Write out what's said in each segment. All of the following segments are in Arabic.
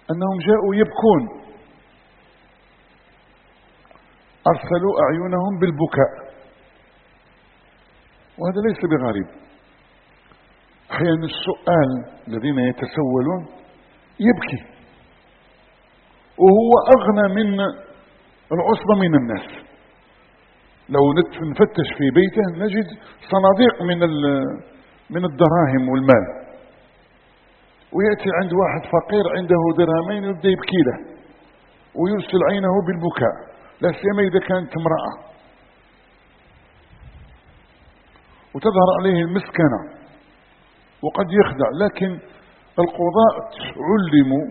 أنهم جاءوا يبكون، أرسلوا أعينهم بالبكاء، وهذا ليس بغريب. أحيانا السؤال الذين يتسولون يبكي، وهو أغنى من العصبة من الناس. لو نفتش في بيته نجد صناديق من الدراهم والمال، ويأتي عند واحد فقير عنده درهمين ويبدأ يبكي له ويرسل عينه بالبكاء، لا سيما إذا كانت امرأة، وتظهر عليه المسكنة وقد يخدع. لكن القضاة علموا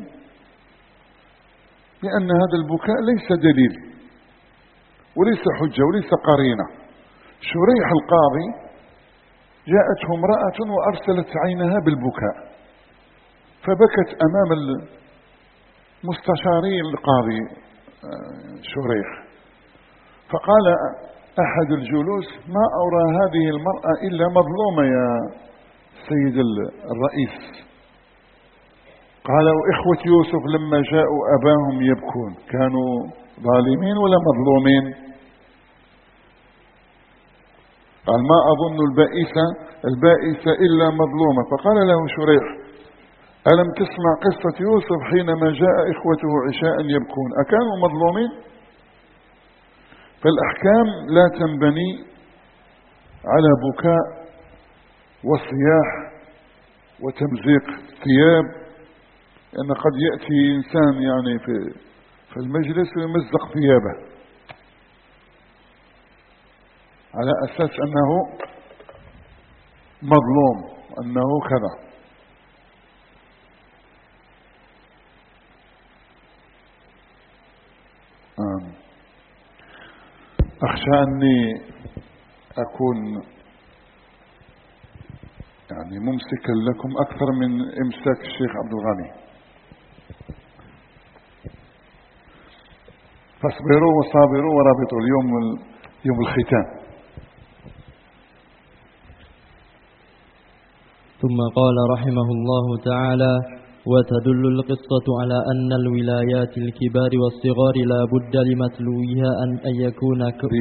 بأن هذا البكاء ليس دليل وليس حجة وليس قرينة. شريح القاضي جاءته امرأة وأرسلت عينها بالبكاء، فبكت أمام المستشاري القاضي شريح، فقال أحد الجلوس: ما أرى هذه المرأة إلا مظلومة يا سيد الرئيس. قال: وإخوة يوسف لما جاءوا أباهم يبكون كانوا ظالمين ولا مظلومين؟ قال: ما أظن البائسة إلا مظلومة. فقال له شريح: ألم تسمع قصة يوسف حينما جاء إخوته عشاء يبكون أكانوا مظلومين؟ فالأحكام لا تنبني على بكاء وصياح وتمزيق الثياب، لأن قد يأتي إنسان يعني في المجلس ويمزق ثيابه على أساس أنه مظلوم، أنه كذا. أخشى أني أكون يعني ممسكا لكم أكثر من إمساك الشيخ عبد الغني، فاصبروا وصابروا ورابطوا. اليوم يوم الختام. ثم قال رحمه الله تعالى: وتدل القصة على أن الولايات الكبار والصغار لا بد لمتلوها أن يكون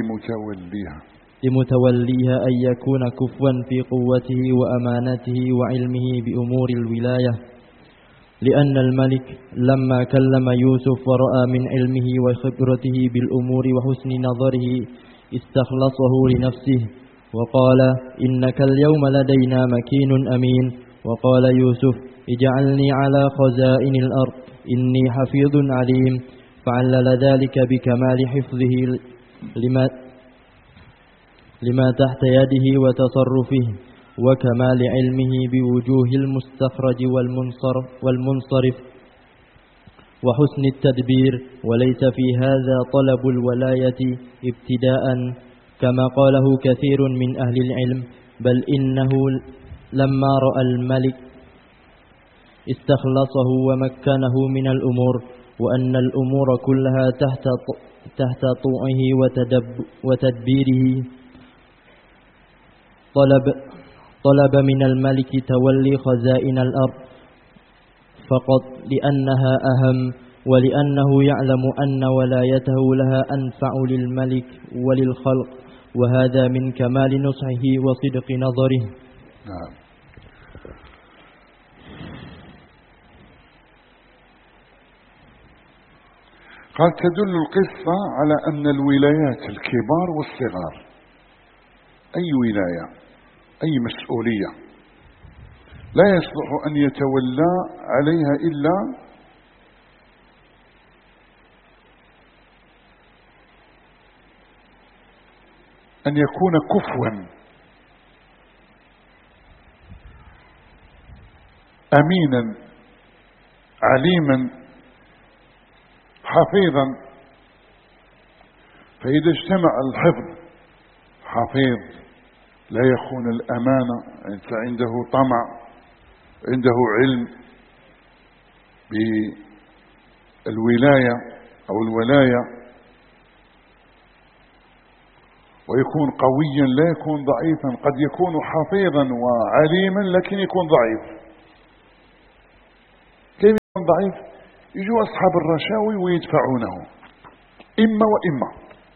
لمتوليها أن يكون كفوا في قوته وأمانته وعلمه بأمور الولاية، لأن الملك لما كلم يوسف ورأى من علمه وخبرته بالأمور وحسن نظره استخلصه لنفسه وقال: إنك اليوم لدينا مكين أمين. وقال يوسف: اجعلني على خزائن الأرض إني حفيظ عليم. فعلل ذلك بكمال حفظه لما تحت يده وتصرفه، وكمال علمه بوجوه المستخرج والمنصرف وحسن التدبير، وليس في هذا طلب الولاية ابتداء كما قاله كثير من أهل العلم، بل إنه لما رأى الملك استخلصه ومكنه من الأمور، وأن الأمور كلها تحت طوعه وتدبيره، طلب من الملك تولي خزائن الأرض فقط لأنها أهم، ولأنه يعلم أن ولايته لها أنفع للملك وللخلق، وهذا من كمال نصحه وصدق نظره. نعم. قال: تدل القصة على أن الولايات الكبار والصغار، أي ولاية أي مسؤولية لا يصلح أن يتولى عليها إلا أن يكون كفوا أمينا عليما حفيظا. فإذا اجتمع الحفظ، حفيظ لا يخون الأمانة، عنده طمع، عنده علم بالولاية أو الولاية، ويكون قويا لا يكون ضعيفا. قد يكون حفيظا وعليما لكن يكون ضعيف. كيف يكون ضعيف؟ يجوا أصحاب الرشاوي ويدفعونه، إما وإما.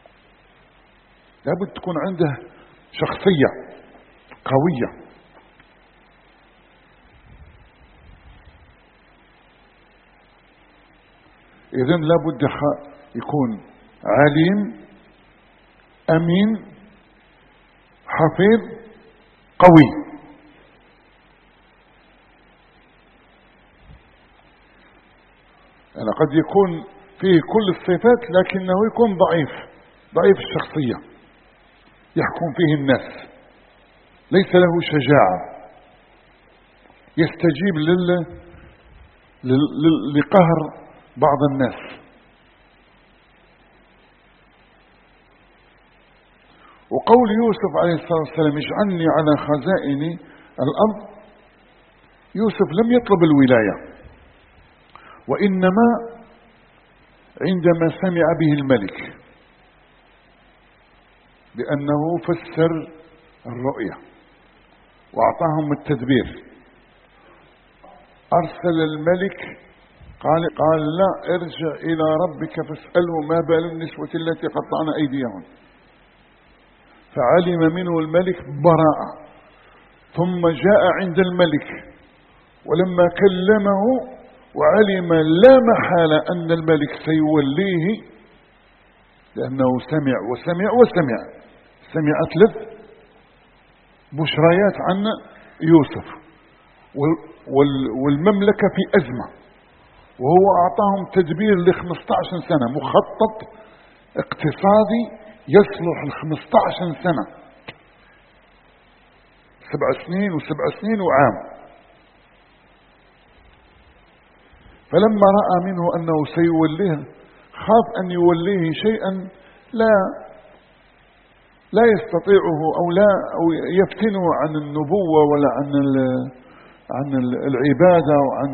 لابد تكون عنده شخصية قوية. إذن لابد يكون عليم أمين حفيظ قوي. يعني قد يكون فيه كل الصفات لكنه يكون ضعيف الشخصية، يحكم فيه الناس، ليس له شجاعة، يستجيب لقهر بعض الناس. وقول يوسف عليه الصلاة والسلام اجعلني على خزائن الأرض، يوسف لم يطلب الولاية، وإنما عندما سمع به الملك بأنه فسر الرؤيا وأعطاهم التدبير، أرسل الملك قال لا، ارجع إلى ربك فاسأله ما بال النسوة التي قطعن أيديهن. فعلم منه الملك براءة، ثم جاء عند الملك ولما كلمه وعلم لا محالة أن الملك سيوليه، لأنه سمع 3 بشريات عن يوسف، والمملكة في أزمة، وهو أعطاهم تدبير ل15 سنة، مخطط اقتصادي يصلح ل15 سنة، 7 سنين و7 سنين وعام. فلما رأى منه أنه سيوليه خاف أن يوليه شيئا لا يستطيعه أو يفتنه عن النبوة ولا عن العبادة وعن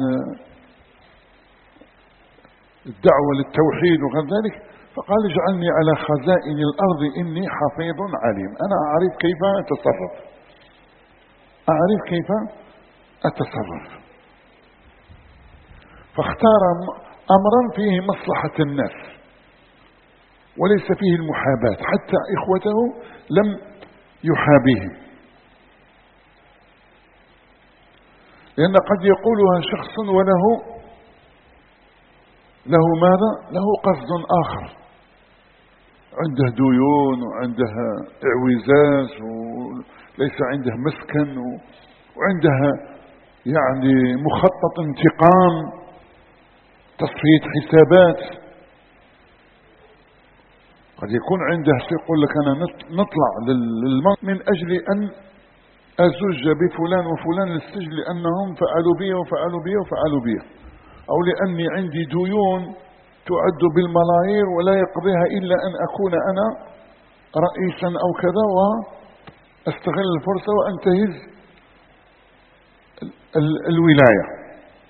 الدعوة للتوحيد وغير ذلك. فقال اجعلني على خزائن الأرض إني حفيظ عليم، أنا أعرف كيف أتصرف. فاختار أمرا فيه مصلحة الناس وليس فيه المحاباة، حتى إخوته لم يحابيهم، لأن قد يقولها شخص وله ماذا؟ له قصد آخر، عنده ديون وعنده اعوزاز وليس عنده مسكن وعنده يعني مخطط انتقام، تصفية حسابات. قد يكون عنده يقول لك أنا نطلع للموت من أجل أن أزج بفلان وفلان للسجن لأنهم فعلوا بي، أو لأني عندي ديون تعد بالملايير ولا يقضيها إلا أن أكون أنا رئيسا أو كذا، وأستغل الفرصة وأنتهز الولاية.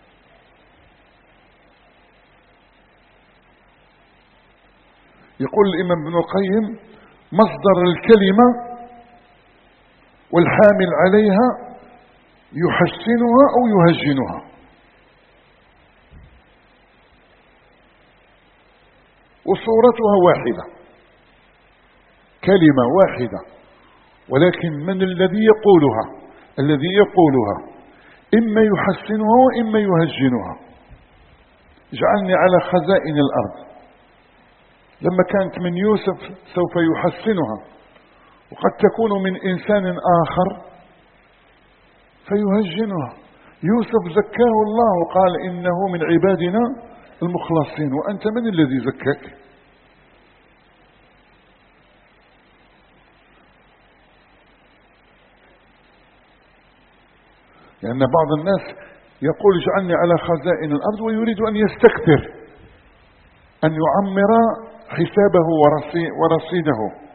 يقول الإمام ابن القيم مصدر الكلمة والحامل عليها يحسنها أو يهجنها، وصورتها واحدة، كلمة واحدة، ولكن من الذي يقولها إما يحسنها وإما يهجنها. اجعلني على خزائن الأرض، لما كانت من يوسف سوف يحسنها، وقد تكون من إنسان آخر فيهجنها. يوسف زكاه الله وقال إنه من عبادنا المخلصين، وأنت من الذي زكاك؟ لأن بعض الناس يقول اجعلني على خزائن الأرض ويريد أن يستكثر، أن يعمر حسابه ورصيده،